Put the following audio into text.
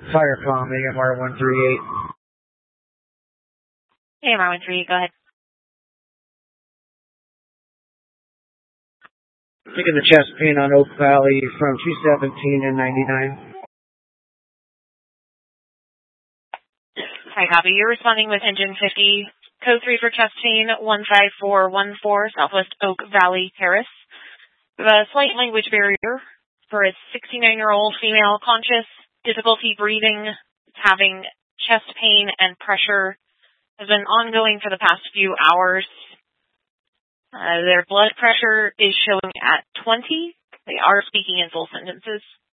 Firecom, AMR 138. AMR 138, go ahead. Taking the chest pain on Oak Valley from 217 and 99. Hi, copy. You're responding with engine 50, code 3 for chest pain, 15414, Southwest Oak Valley Terrace. The slight language barrier for a 69-year-old female, conscious, difficulty breathing, having chest pain and pressure, has been ongoing for the past few hours. Their blood pressure is showing at 20. They are speaking in full sentences.